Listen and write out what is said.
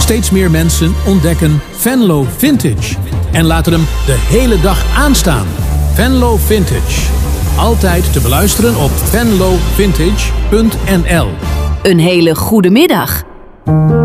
Steeds meer mensen ontdekken Venlo Vintage en laten hem de hele dag aanstaan. Venlo Vintage. Altijd te beluisteren op venlovintage.nl. Een hele goede middag.